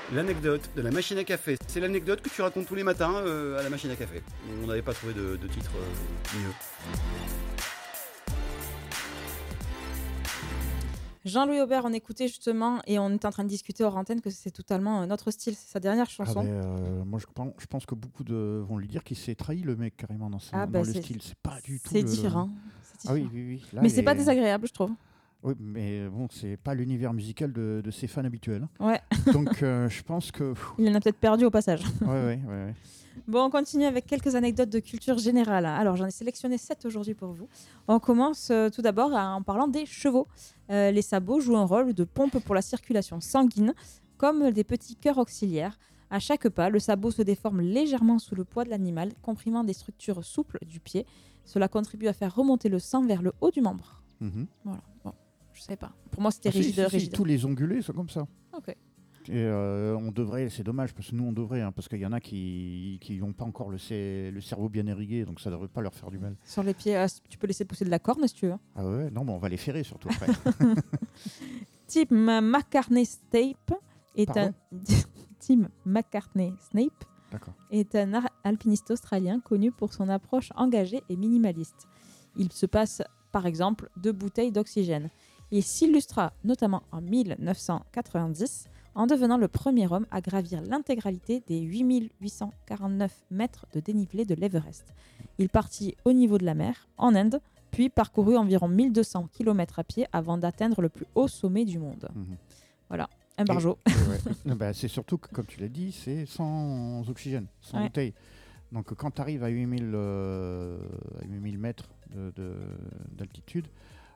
L'anecdote de la machine à café. C'est l'anecdote que tu racontes tous les matins à la machine à café. On n'avait pas trouvé de titre mieux. Jean-Louis Aubert, on écoutait justement et on était en train de discuter hors antenne que c'est totalement notre style. C'est sa dernière chanson. Moi, je pense que beaucoup vont lui dire qu'il s'est trahi, le mec, carrément, dans le style. C'est pas du tout. C'est différent. Ah oui. Là, mais c'est pas désagréable, je trouve. Oui, mais bon, c'est pas l'univers musical de ses fans habituels. Ouais. Donc, je pense que... Il en a peut-être perdu au passage. Ouais. Bon, on continue avec quelques anecdotes de culture générale. Alors, j'en ai sélectionné 7 aujourd'hui pour vous. On commence tout d'abord en parlant des chevaux. Les sabots jouent un rôle de pompe pour la circulation sanguine, comme des petits cœurs auxiliaires. À chaque pas, le sabot se déforme légèrement sous le poids de l'animal, comprimant des structures souples du pied. Cela contribue à faire remonter le sang vers le haut du membre. Voilà. Bon, je sais pas. Pour moi, c'était rigide. Si, tous les ongulés sont comme ça. Ok. Et on devrait, c'est dommage parce que nous on devrait, parce qu'il y en a qui n'ont pas encore le cerveau bien irrigué, donc ça devrait pas leur faire du mal. Sur les pieds, tu peux laisser pousser de la corne si tu veux. Ah ouais, non, mais on va les ferrer surtout après. Tim McCartney Snape est un alpiniste australien connu pour son approche engagée et minimaliste. Il se passe par exemple 2 bouteilles d'oxygène. Il s'illustra notamment en 1990 en devenant le premier homme à gravir l'intégralité des 8849 mètres de dénivelé de l'Everest. Il partit au niveau de la mer, en Inde, puis parcourut environ 1200 km à pied avant d'atteindre le plus haut sommet du monde. Voilà, un barjo. C'est surtout que, comme tu l'as dit, c'est sans oxygène, sans bouteille. Donc quand tu arrives à 8000 mètres d'altitude,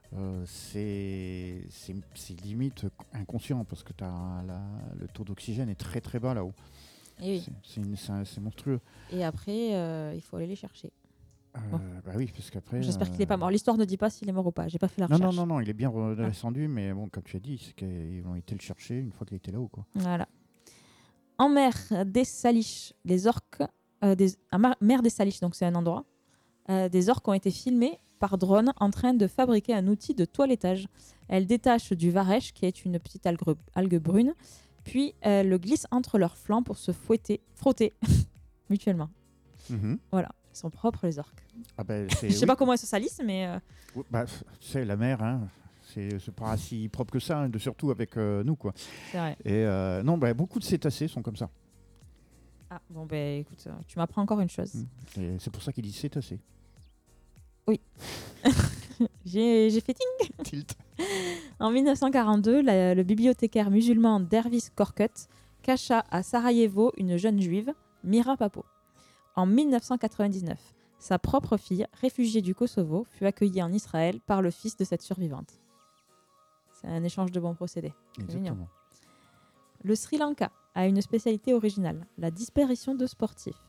c'est limite inconscient parce que le taux d'oxygène est très très bas là-haut. Et oui. C'est monstrueux. Et après, il faut aller les chercher. Bah oui, parce qu'après... J'espère qu'il n'est pas mort. L'histoire ne dit pas s'il est mort ou pas. J'ai pas fait la recherche. Non, il est bien redescendu, mais bon, comme tu as dit, c'est qu'ils ont été le chercher une fois qu'il était là-haut, quoi. Voilà. En mer des Salish, les orques... mer des Salish, donc c'est un endroit. Des orques ont été filmés par drone en train de fabriquer un outil de toilettage. Elles détachent du varech, qui est une petite algue brune, puis elles le glissent entre leurs flancs pour se frotter mutuellement. Voilà, ils sont propres les orques. Je sais pas comment elles se salissent, mais... c'est la mer, hein. C'est pas si propre que ça, hein, surtout avec nous, quoi. C'est vrai. Et beaucoup de cétacés sont comme ça. Ah, bon, écoute, tu m'apprends encore une chose. Et c'est pour ça qu'ils disent cétacés. Oui. J'ai fait ting. Tilt. En 1942, le bibliothécaire musulman Dervis Korkut cacha à Sarajevo une jeune juive, Mira Papo. En 1999, sa propre fille, réfugiée du Kosovo, fut accueillie en Israël par le fils de cette survivante. C'est un échange de bons procédés. Exactement. Le Sri Lanka a une spécialité originale, la disparition de sportifs.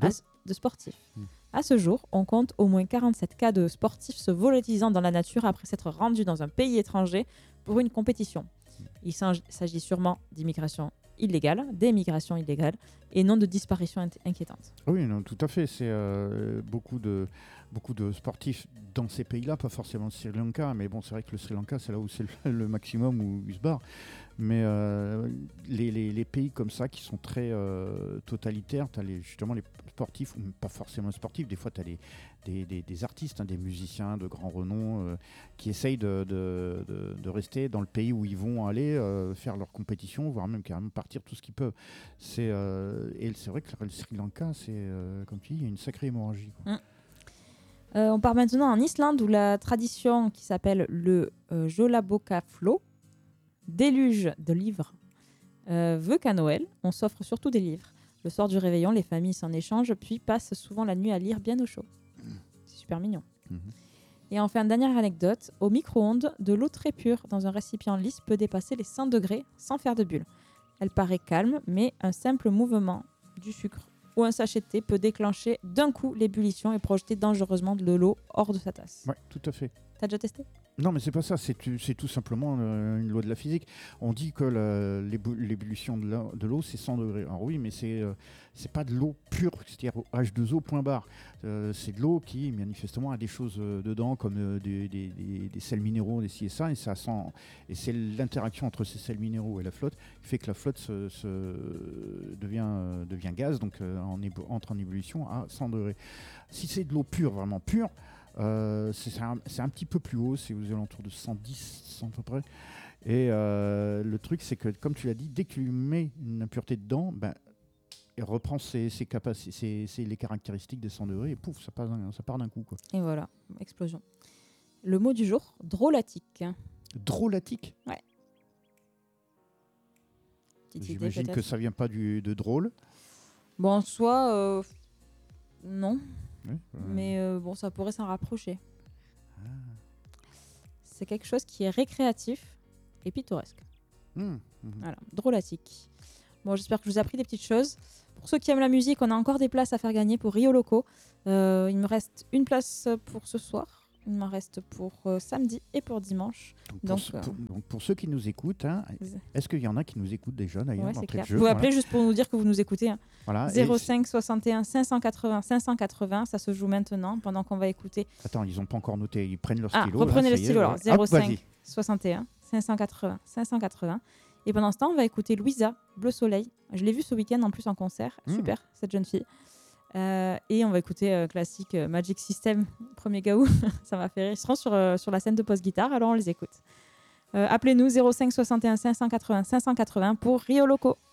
À ce jour, on compte au moins 47 cas de sportifs se volatilisant dans la nature après s'être rendus dans un pays étranger pour une compétition. Il s'agit sûrement d'émigration illégale et non de disparition inquiétante. Oui, non, tout à fait. C'est beaucoup de sportifs dans ces pays-là, pas forcément le Sri Lanka, mais bon, c'est vrai que le Sri Lanka, c'est là où c'est le maximum où ils se barrent. Mais les pays comme ça qui sont très totalitaires, tu as justement les sportifs, ou pas forcément sportifs, des fois tu as des artistes, hein, des musiciens de grand renom qui essayent de rester dans le pays où ils vont aller faire leur compétition, voire même carrément partir tout ce qu'ils peuvent. Et c'est vrai que le Sri Lanka, c'est, comme tu dis, il y a une sacrée hémorragie, quoi. On part maintenant en Islande où la tradition qui s'appelle le Jólabókafló, déluge de livres, veut qu'à Noël, on s'offre surtout des livres. Le soir du réveillon, les familles s'en échangent, puis passent souvent la nuit à lire bien au chaud. C'est super mignon. Et enfin, dernière anecdote, au micro-ondes, de l'eau très pure dans un récipient lisse peut dépasser les 100 degrés sans faire de bulles. Elle paraît calme, mais un simple mouvement du sucre ou un sachet de thé peut déclencher d'un coup l'ébullition et projeter dangereusement de l'eau hors de sa tasse. Ouais, tout à fait. T'as déjà testé ? Non, mais c'est pas ça, c'est tout simplement une loi de la physique. On dit que l'ébullition de l'eau, c'est 100 degrés. Alors oui, mais c'est pas de l'eau pure, c'est-à-dire H2O point barre. C'est de l'eau qui, manifestement, a des choses dedans, comme des sels minéraux, des ci et ça, et c'est l'interaction entre ces sels minéraux et la flotte qui fait que la flotte devient gaz, donc entre en ébullition à 100 degrés. Si c'est de l'eau pure, vraiment pure, c'est un petit peu plus haut, c'est aux alentours de 110 à peu près. Et le truc, c'est que, comme tu l'as dit, dès que tu mets une impureté dedans, il reprend les caractéristiques des 100 degrés et pouf, ça part d'un coup, quoi. Et voilà, explosion. Le mot du jour, drôlatique. Drôlatique. Ouais. Petite idée, J'imagine peut-être. que ça vient pas de drôle. Bon, en soi, non. Oui, Mais bon, ça pourrait s'en rapprocher. C'est quelque chose qui est récréatif et pittoresque. Voilà, drôlatique. Bon, j'espère que je vous ai appris des petites choses. Pour ceux qui aiment la musique, on a encore des places à faire gagner pour Rio Loco. Il me reste une place pour ce soir. Il m'en reste pour samedi et pour dimanche. Donc, pour ceux qui nous écoutent, hein, est-ce qu'il y en a qui nous écoutent déjà d'ailleurs ouais, dans c'est quel clair. jeu, Vous appelez juste pour nous dire que vous nous écoutez. Hein. Voilà, 05 61 580 580, ça se joue maintenant pendant qu'on va écouter. Attends, ils n'ont pas encore noté, ils prennent leur stylo. Reprenez là, le stylo alors. Hop, 05 61 580 580. Et pendant ce temps, on va écouter Louisa, Bleu Soleil. Je l'ai vue ce week-end en plus en concert. Super, cette jeune fille. Et on va écouter classique Magic System, premier Gaou. Ça m'a fait rire. Ils seront sur la scène de post-guitare, alors on les écoute. Appelez-nous 05 61 580 580 pour Rio Loco.